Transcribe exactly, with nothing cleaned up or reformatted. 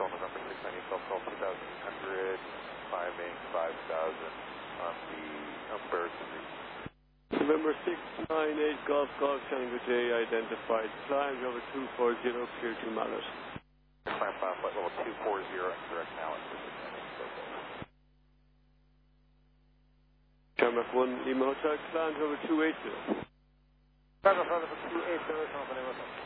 Control, November six ninety, Golf Golf two thousand eight hundred, climbing five thousand on the Umberto Street. November six nine eight, Golf Golf Tango J identified. Climb over two four zero, clear to Mallet. Climb file flight level two four zero, direct Mallet for six nine eight, Golf Golf. Tarmac one, Lima Hotel, climb over two eight zero. Tarmac one, two eight zero,